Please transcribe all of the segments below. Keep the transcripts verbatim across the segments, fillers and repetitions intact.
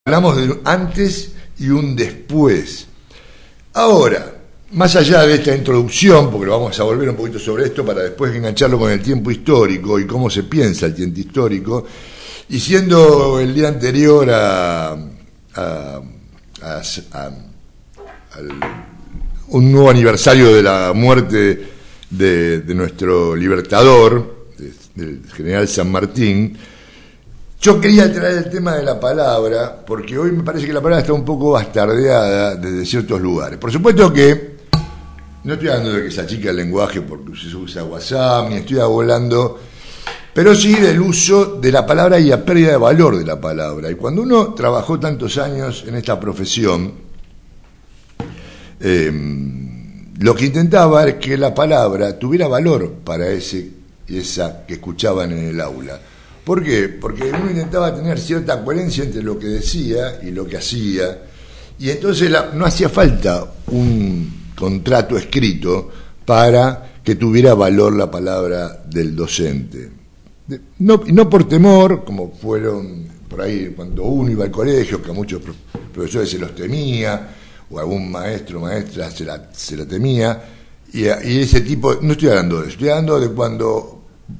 Hablamos de un antes y un después. Ahora, más allá de esta introducción, porque lo vamos a volver un poquito sobre esto para después engancharlo con el tiempo histórico y cómo se piensa el tiempo histórico, y siendo el día anterior a, a, a, a, a un nuevo aniversario de la muerte de, de nuestro libertador, de, del general San Martín, yo quería traer el tema de la palabra, porque hoy me parece que la palabra está un poco bastardeada desde ciertos lugares. Por supuesto que no estoy hablando de que se achica el lenguaje porque se usa WhatsApp, ni estoy hablando, pero sí del uso de la palabra y la pérdida de valor de la palabra. Y cuando uno trabajó tantos años en esta profesión, eh, lo que intentaba era que la palabra tuviera valor para ese y esa que escuchaban en el aula. ¿Por qué? Porque uno intentaba tener cierta coherencia entre lo que decía y lo que hacía, y entonces la, no hacía falta un contrato escrito para que tuviera valor la palabra del docente. No, no por temor, como fueron por ahí cuando uno iba al colegio, que a muchos profesores se los temía, o algún maestro o maestra se la, se la temía, y, y ese tipo, no estoy hablando de eso, estoy hablando de cuando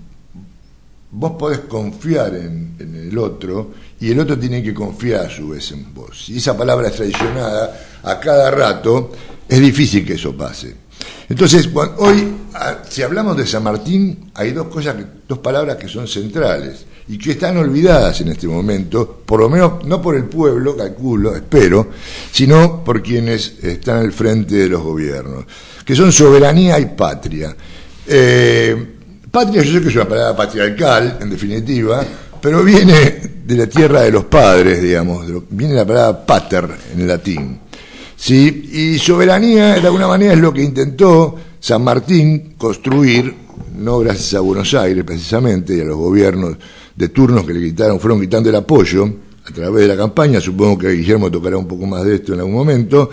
vos podés confiar en, en el otro y el otro tiene que confiar a su vez en vos. Si esa palabra es traicionada a cada rato, es difícil que eso pase. Entonces, bueno, hoy, si hablamos de San Martín, hay dos cosas, dos palabras que son centrales y que están olvidadas en este momento, por lo menos no por el pueblo, calculo, espero, sino por quienes están al frente de los gobiernos, que son soberanía y patria. Eh, Patria, yo sé que es una palabra patriarcal, en definitiva, pero viene de la tierra de los padres, digamos, de lo, viene la palabra pater en latín, ¿sí? Y soberanía, de alguna manera, es lo que intentó San Martín construir, no gracias a Buenos Aires, precisamente, y a los gobiernos de turnos que le quitaron, fueron quitando el apoyo a través de la campaña. Supongo que Guillermo tocará un poco más de esto en algún momento.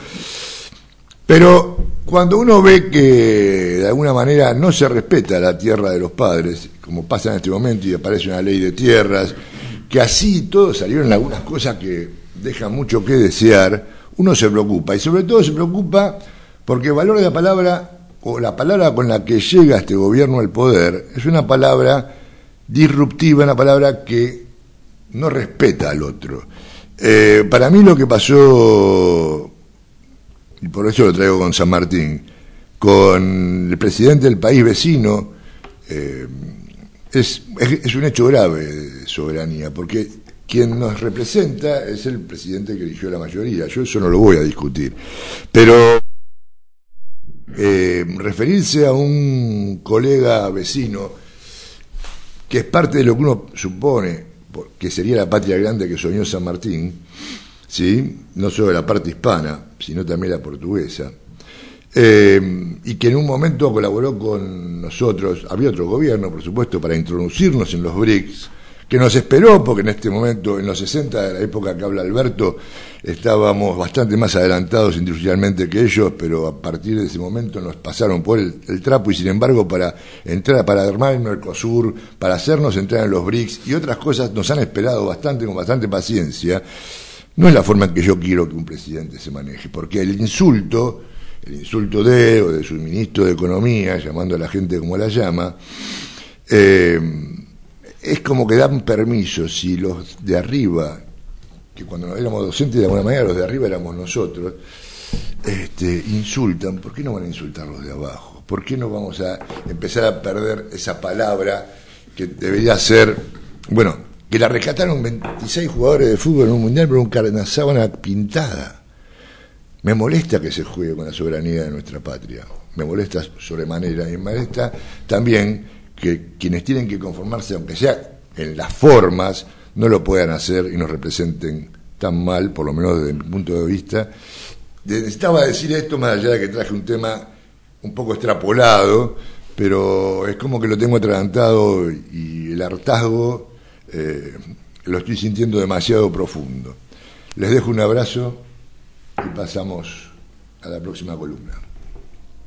Pero cuando uno ve que de alguna manera no se respeta la tierra de los padres, como pasa en este momento y aparece una ley de tierras, que así todo salieron algunas cosas que dejan mucho que desear, uno se preocupa. Y sobre todo se preocupa porque el valor de la palabra, o la palabra con la que llega este gobierno al poder, es una palabra disruptiva, una palabra que no respeta al otro. Eh, para mí lo que pasó, y por eso lo traigo con San Martín, con el presidente del país vecino, eh, es, es, es un hecho grave de soberanía, porque quien nos representa es el presidente que eligió la mayoría. Yo eso no lo voy a discutir, pero eh, referirse a un colega vecino que es parte de lo que uno supone que sería la patria grande que soñó San Martín, ¿sí? No solo la parte hispana, sino también la portuguesa, eh, y que en un momento colaboró con nosotros. Había otro gobierno, por supuesto, para introducirnos en los B R I C S, que nos esperó, porque en este momento, en los sesenta, de la época que habla Alberto, estábamos bastante más adelantados industrialmente que ellos, pero a partir de ese momento nos pasaron por el, el trapo, y sin embargo para entrar, para armar el Mercosur, para hacernos entrar en los B R I C S y otras cosas, nos han esperado bastante, con bastante paciencia. No es la forma en que yo quiero que un presidente se maneje, porque el insulto, el insulto de o de su ministro de Economía, llamando a la gente como la llama, eh, es como que dan permiso. Si los de arriba, que cuando éramos docentes de alguna manera los de arriba éramos nosotros, este, insultan, ¿por qué no van a insultar los de abajo? ¿Por qué no vamos a empezar a perder esa palabra que debería ser, bueno, que la rescataron veintiséis jugadores de fútbol en un mundial por una sábana pintada? Me molesta que se juegue con la soberanía de nuestra patria, me molesta sobremanera, y me molesta también que quienes tienen que conformarse, aunque sea en las formas, no lo puedan hacer y nos representen tan mal, por lo menos desde mi punto de vista. Necesitaba decir esto, más allá de que traje un tema un poco extrapolado, pero es como que lo tengo atragantado y el hartazgo Eh, lo estoy sintiendo demasiado profundo. Les dejo un abrazo y pasamos a la próxima columna.